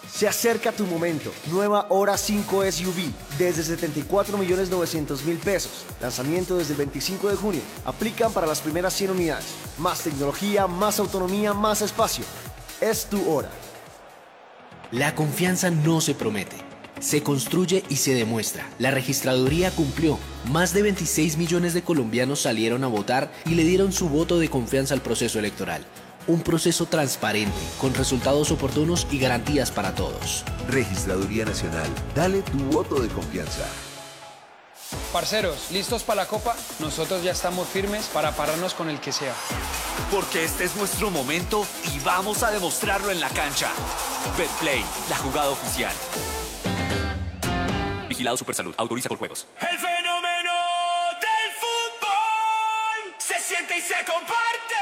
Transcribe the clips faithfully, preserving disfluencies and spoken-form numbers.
Se acerca tu momento. Nueva Hora cinco S U V desde setenta y cuatro millones novecientos mil pesos. Lanzamiento desde el veinticinco de junio. Aplican para las primeras cien unidades. Más tecnología, más autonomía, más espacio. Es tu hora. La confianza no se promete, se construye y se demuestra. La registraduría cumplió. Más de veintiséis millones de colombianos salieron a votar y le dieron su voto de confianza al proceso electoral. Un proceso transparente, con resultados oportunos y garantías para todos. Registraduría Nacional, dale tu voto de confianza. Parceros, ¿listos para la Copa? Nosotros ya estamos firmes para pararnos con el que sea. Porque este es nuestro momento y vamos a demostrarlo en la cancha. Betplay, la jugada oficial. Vigilado Supersalud, autoriza por juegos. El fenómeno del fútbol se siente y se comparte.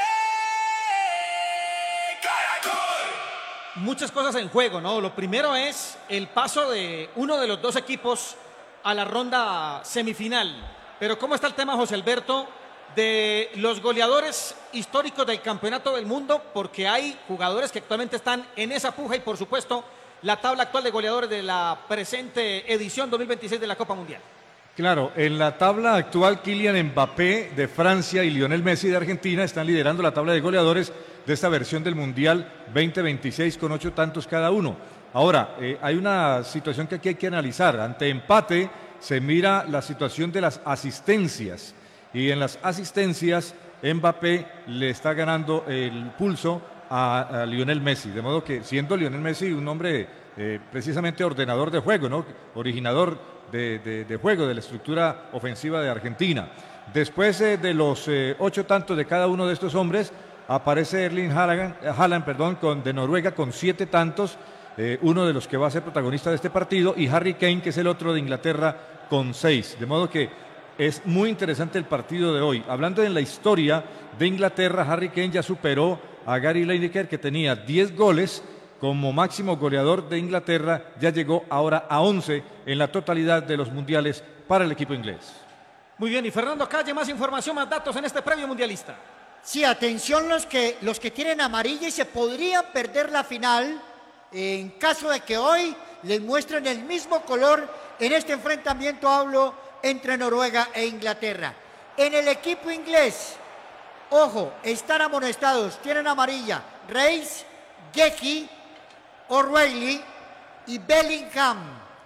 Muchas cosas en juego, ¿no? Lo primero es el paso de uno de los dos equipos a la ronda semifinal. Pero ¿cómo está el tema, José Alberto, de los goleadores históricos del Campeonato del Mundo? Porque hay jugadores que actualmente están en esa puja y, por supuesto, la tabla actual de goleadores de la presente edición dos mil veintiséis de la Copa Mundial. Claro, en la tabla actual, Kylian Mbappé de Francia y Lionel Messi de Argentina están liderando la tabla de goleadores de esta versión del Mundial veinte veintiséis con ocho tantos cada uno. Ahora, eh, hay una situación que aquí hay que analizar. Ante empate se mira la situación de las asistencias y en las asistencias Mbappé le está ganando el pulso a, a Lionel Messi, de modo que siendo Lionel Messi un hombre eh, precisamente ordenador de juego, ¿no? Originador de, de, de juego, de la estructura ofensiva de Argentina. Después eh, de los eh, ocho tantos de cada uno de estos hombres, aparece Erling Haaland, Haaland perdón, con, de Noruega con siete tantos, eh, uno de los que va a ser protagonista de este partido, y Harry Kane, que es el otro de Inglaterra, con seis. De modo que es muy interesante el partido de hoy. Hablando de la historia de Inglaterra, Harry Kane ya superó a Gary Lineker, que tenía diez goles como máximo goleador de Inglaterra, ya llegó ahora a once en la totalidad de los mundiales para el equipo inglés. Muy bien, y Fernando Calle, más información, más datos en este premio mundialista. Sí, atención los que, los que tienen amarilla y se podrían perder la final en caso de que hoy les muestren el mismo color en este enfrentamiento, hablo, entre Noruega e Inglaterra. En el equipo inglés, ojo, están amonestados, tienen amarilla Reis, Geki, O'Reilly y Bellingham.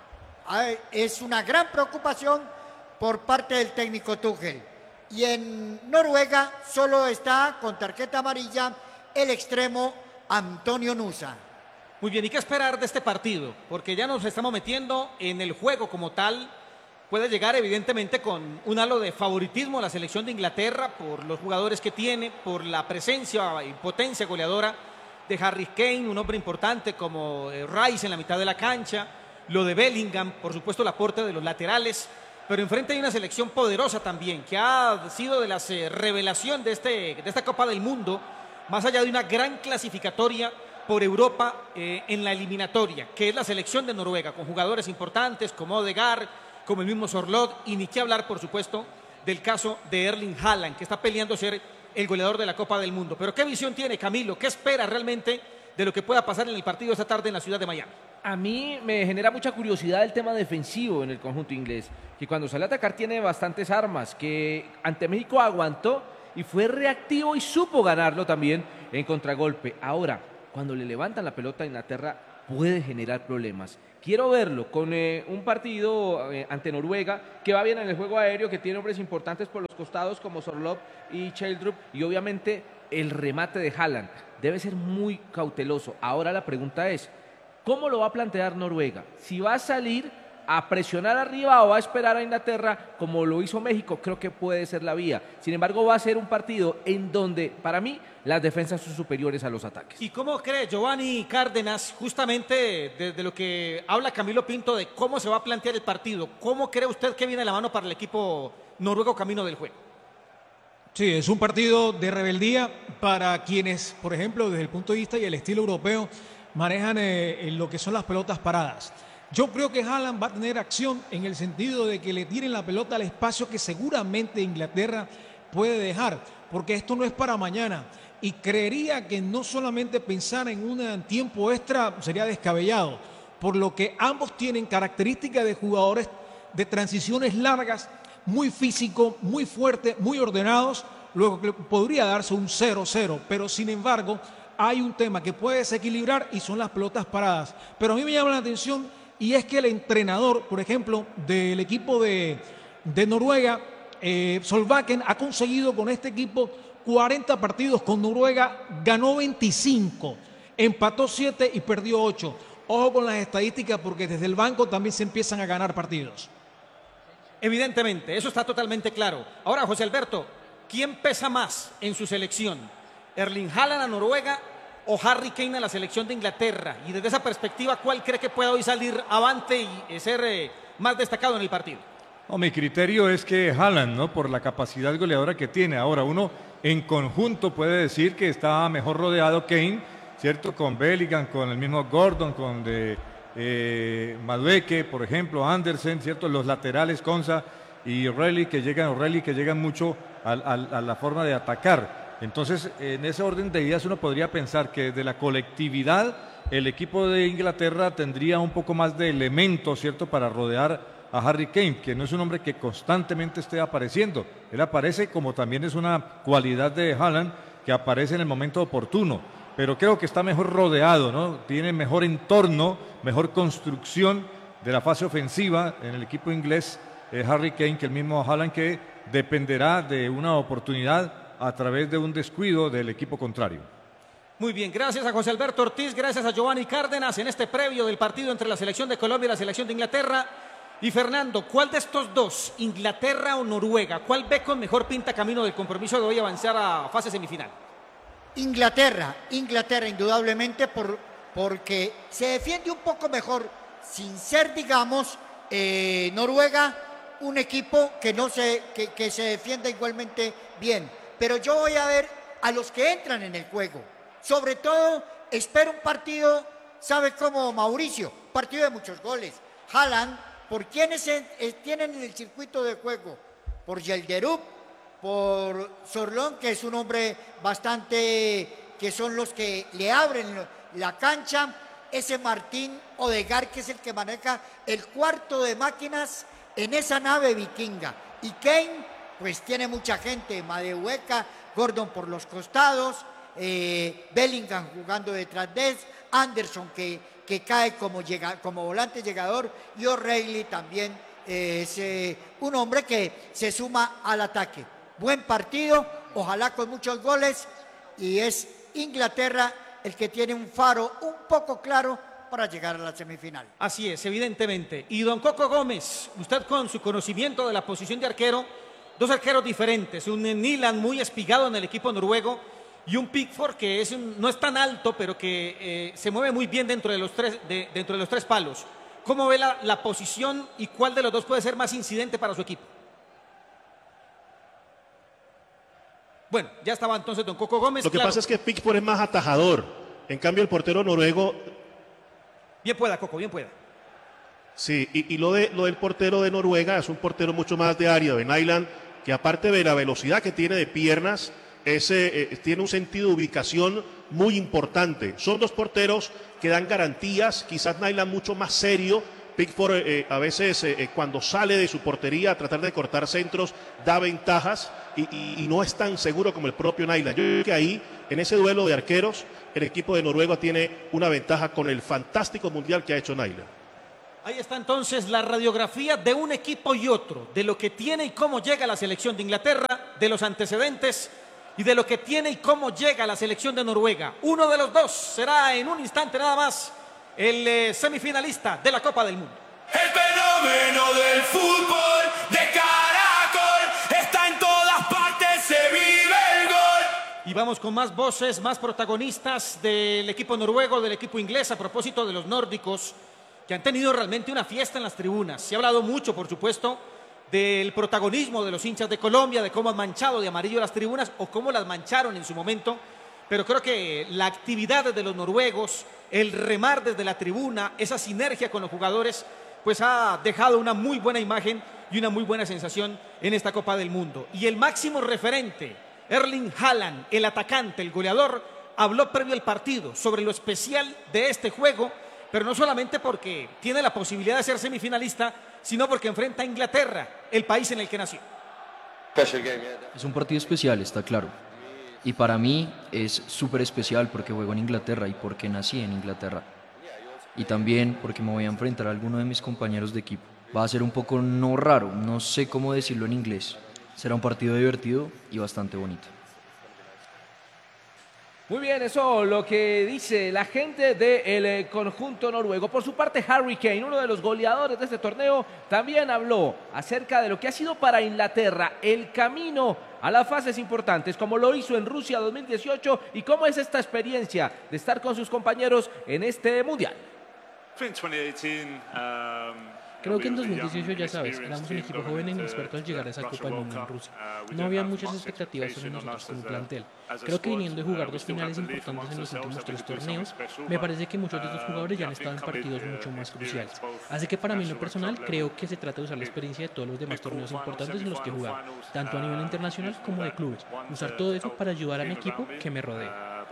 Es una gran preocupación por parte del técnico Tuchel. Y en Noruega solo está con tarjeta amarilla el extremo Antonio Nusa. Muy bien, ¿y qué esperar de este partido? Porque ya nos estamos metiendo en el juego como tal. Puede llegar evidentemente con un halo de favoritismo a la selección de Inglaterra por los jugadores que tiene, por la presencia y potencia goleadora de Harry Kane, un hombre importante como Rice en la mitad de la cancha, lo de Bellingham, por supuesto el aporte de los laterales. Pero enfrente hay una selección poderosa también, que ha sido de las eh, revelación de, este, de esta Copa del Mundo, más allá de una gran clasificatoria por Europa eh, en la eliminatoria, que es la selección de Noruega, con jugadores importantes como Odegaard, como el mismo Sorloth, y ni qué hablar, por supuesto, del caso de Erling Haaland, que está peleando ser el goleador de la Copa del Mundo. Pero ¿qué visión tiene Camilo? ¿Qué espera realmente de lo que pueda pasar en el partido esta tarde en la ciudad de Miami? A mí me genera mucha curiosidad el tema defensivo en el conjunto inglés, que cuando sale a atacar tiene bastantes armas, que ante México aguantó y fue reactivo y supo ganarlo también en contragolpe. Ahora, cuando le levantan la pelota a Inglaterra, puede generar problemas. Quiero verlo con eh, un partido eh, ante Noruega, que va bien en el juego aéreo, que tiene hombres importantes por los costados como Sorloth y Childrup, y obviamente el remate de Haaland. Debe ser muy cauteloso. Ahora la pregunta es, ¿cómo lo va a plantear Noruega? Si va a salir a presionar arriba o va a esperar a Inglaterra como lo hizo México, creo que puede ser la vía. Sin embargo, va a ser un partido en donde, para mí, las defensas son superiores a los ataques. ¿Y cómo cree Giovanni Cárdenas, justamente desde lo que habla Camilo Pinto, de cómo se va a plantear el partido? ¿Cómo cree usted que viene la mano para el equipo noruego camino del juego? Sí, es un partido de rebeldía para quienes, por ejemplo, desde el punto de vista y el estilo europeo, manejan eh, lo que son las pelotas paradas. Yo creo que Haaland va a tener acción en el sentido de que le tiren la pelota al espacio que seguramente Inglaterra puede dejar, porque esto no es para mañana. Y creería que no solamente pensar en un tiempo extra sería descabellado. por lo que ambos tienen características de jugadores de transiciones largas, muy físico, muy fuerte, muy ordenados, luego que podría darse un cero cero, pero sin embargo hay un tema que puede desequilibrar y son las pelotas paradas. Pero a mí me llama la atención y es que el entrenador, por ejemplo, del equipo de, de Noruega, eh, Solbakken, ha conseguido con este equipo cuarenta partidos con Noruega, ganó veinticinco, empató siete y perdió ocho. Ojo con las estadísticas porque desde el banco también se empiezan a ganar partidos. Evidentemente, eso está totalmente claro. Ahora, José Alberto, ¿quién pesa más en su selección? ¿Erling Haaland a Noruega o Harry Kane a la selección de Inglaterra? Y desde esa perspectiva, ¿cuál cree que pueda hoy salir avante y ser eh, más destacado en el partido? No, mi criterio es que Haaland, ¿no? Por la capacidad goleadora que tiene. Ahora, uno en conjunto puede decir que está mejor rodeado Kane, ¿cierto? Con Bellingham, con el mismo Gordon, con de, eh, Madueke, por ejemplo, Andersen, ¿cierto? Los laterales, Konsa y O'Reilly, que llegan, O'Reilly, que llegan mucho a, a, a la forma de atacar. Entonces, en ese orden de ideas uno podría pensar que de la colectividad el equipo de Inglaterra tendría un poco más de elementos, ¿cierto?, para rodear a Harry Kane, que no es un hombre que constantemente esté apareciendo. Él aparece, como también es una cualidad de Haaland, que aparece en el momento oportuno. Pero creo que está mejor rodeado, ¿no? Tiene mejor entorno, mejor construcción de la fase ofensiva en el equipo inglés, eh, Harry Kane, que el mismo Haaland, que dependerá de una oportunidad a través de un descuido del equipo contrario. Muy bien, gracias a José Alberto Ortiz, gracias a Giovanni Cárdenas en este previo del partido entre la selección de Colombia y la selección de Inglaterra. Y Fernando, ¿cuál de estos dos, Inglaterra o Noruega, cuál ve con mejor pinta camino del compromiso de hoy avanzar a fase semifinal? Inglaterra, Inglaterra indudablemente por, porque se defiende un poco mejor sin ser, digamos, eh, Noruega, un equipo que, no se, que, que se defienda igualmente bien. Pero yo voy a ver a los que entran en el juego. Sobre todo, espero un partido, ¿sabe cómo, Mauricio? Un partido de muchos goles. Haaland, ¿por quiénes tienen en el circuito de juego? Por Yildirim, por Sorlón, que es un hombre bastante, que son los que le abren la cancha, ese Martín Odegaard, que es el que maneja el cuarto de máquinas en esa nave vikinga. Y Kane, pues tiene mucha gente, Madueke, Gordon por los costados, eh, Bellingham jugando detrás de él, Anderson que, que cae como, llega, como volante llegador, y O'Reilly también eh, es eh, un hombre que se suma al ataque. Buen partido, ojalá con muchos goles, y es Inglaterra el que tiene un faro un poco claro para llegar a la semifinal. Así es, evidentemente. Y don Coco Gómez, usted con su conocimiento de la posición de arquero, dos arqueros diferentes, un Nyland muy espigado en el equipo noruego y un Pickford que es un, no es tan alto, pero que eh, se mueve muy bien dentro de los tres, de, dentro de los tres palos. ¿Cómo ve la, la posición y cuál de los dos puede ser más incidente para su equipo? Bueno, ya estaba entonces don Coco Gómez. Lo que claro. pasa es que Pickford es más atajador. En cambio, el portero noruego... Bien pueda, Coco, bien pueda. Sí, y, y lo, de, lo del portero de Noruega es un portero mucho más de área, de Nyland, que aparte de la velocidad que tiene de piernas, ese, eh, tiene un sentido de ubicación muy importante. Son dos porteros que dan garantías, quizás Nyland mucho más serio. Pickford eh, a veces eh, cuando sale de su portería a tratar de cortar centros da ventajas y, y, y no es tan seguro como el propio Nyland. Yo creo que ahí, en ese duelo de arqueros, el equipo de Noruega tiene una ventaja con el fantástico mundial que ha hecho Nyland. Ahí está entonces la radiografía de un equipo y otro, de lo que tiene y cómo llega la selección de Inglaterra, de los antecedentes y de lo que tiene y cómo llega la selección de Noruega. Uno de los dos será en un instante nada más el eh, semifinalista de la Copa del Mundo. El fenómeno del fútbol de Caracol está en todas partes, se vive el gol. Y vamos con más voces, más protagonistas del equipo noruego, del equipo inglés, a propósito de los nórdicos, que han tenido realmente una fiesta en las tribunas. Se ha hablado mucho, por supuesto, del protagonismo de los hinchas de Colombia, de cómo han manchado de amarillo las tribunas o cómo las mancharon en su momento. Pero creo que la actividad de los noruegos, el remar desde la tribuna, esa sinergia con los jugadores, pues ha dejado una muy buena imagen y una muy buena sensación en esta Copa del Mundo. Y el máximo referente, Erling Haaland, el atacante, el goleador, habló previo al partido sobre lo especial de este juego pero no solamente porque tiene la posibilidad de ser semifinalista, sino porque enfrenta a Inglaterra, el país en el que nació. Es un partido especial, está claro. Y para mí es súper especial porque juego en Inglaterra y porque nací en Inglaterra. Y también porque me voy a enfrentar a alguno de mis compañeros de equipo. Va a ser un poco no raro, no sé cómo decirlo en inglés. Será un partido divertido y bastante bonito. Muy bien, eso lo que dice la gente del conjunto noruego. Por su parte, Harry Kane, uno de los goleadores de este torneo, también habló acerca de lo que ha sido para Inglaterra el camino a las fases importantes, como lo hizo en Rusia dos mil dieciocho y cómo es esta experiencia de estar con sus compañeros en este mundial. Creo que en dos mil dieciocho, ya sabes, éramos un equipo joven e inexperto al llegar a esa Copa del Mundo en Rusia. No había muchas expectativas sobre nosotros como plantel. Creo que viniendo de jugar dos finales importantes en los últimos tres torneos, me parece que muchos de estos jugadores ya han estado en partidos mucho más cruciales. Así que para mí en lo personal, creo que se trata de usar la experiencia de todos los demás torneos importantes en los que he jugado, tanto a nivel internacional como de clubes. Usar todo eso para ayudar a mi equipo que me rodea.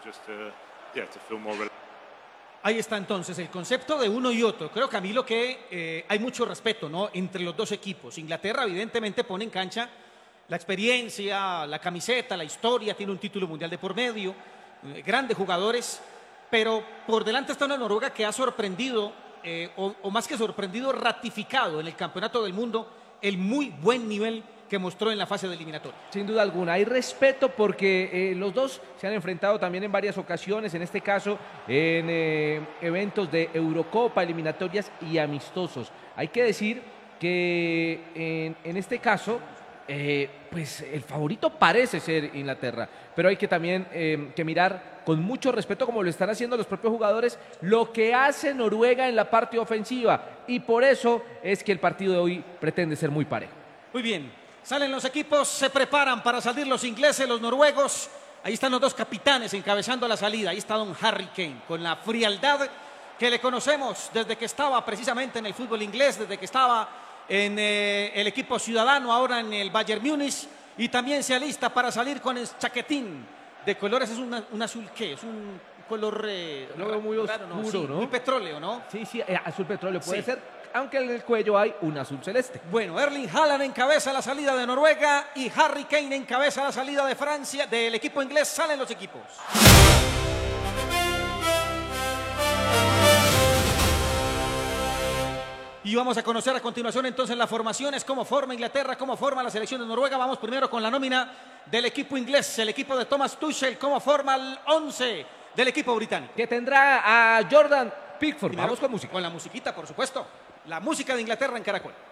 Ahí está entonces el concepto de uno y otro. Creo, Camilo, que eh, hay mucho respeto, ¿no?, entre los dos equipos. Inglaterra evidentemente pone en cancha la experiencia, la camiseta, la historia, tiene un título mundial de por medio, eh, grandes jugadores, pero por delante está una Noruega que ha sorprendido, eh, o, o más que sorprendido, ratificado en el Campeonato del Mundo el muy buen nivel que mostró en la fase de eliminatoria. Sin duda alguna, hay respeto porque eh, los dos se han enfrentado también en varias ocasiones, en este caso en eh, eventos de Eurocopa, eliminatorias y amistosos. Hay que decir que en, en este caso, eh, pues el favorito parece ser Inglaterra, pero hay que también eh, que mirar con mucho respeto, como lo están haciendo los propios jugadores, lo que hace Noruega en la parte ofensiva, y por eso es que el partido de hoy pretende ser muy parejo. Muy bien. Salen los equipos, se preparan para salir los ingleses, los noruegos. Ahí están los dos capitanes encabezando la salida. Ahí está don Harry Kane, con la frialdad que le conocemos desde que estaba precisamente en el fútbol inglés, desde que estaba en eh, el equipo ciudadano, ahora en el Bayern Múnich. Y también se alista para salir con el chaquetín de colores. ¿Es una, un azul qué? Es un color eh, Lo veo muy raro, oscuro, Sí, ¿no? Muy petróleo, ¿no? Sí, sí, eh, azul petróleo puede Sí. ser, aunque en el cuello hay un azul celeste. Bueno, Erling Haaland encabeza la salida de Noruega y Harry Kane encabeza la salida de Francia. Del equipo inglés salen los equipos. Y vamos a conocer a continuación entonces las formaciones, cómo forma Inglaterra, cómo forma la selección de Noruega. Vamos primero con la nómina del equipo inglés, el equipo de Thomas Tuchel, cómo forma el once del equipo británico. Que tendrá a Jordan Pickford. Primero, Vamos con música. Con la musiquita, por supuesto. La música de Inglaterra en Caracol.